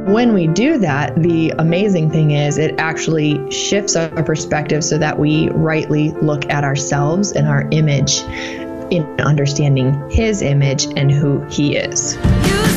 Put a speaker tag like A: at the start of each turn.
A: When we do that, the amazing thing is it actually shifts our perspective so that we rightly look at ourselves and our image in understanding His image and who He is.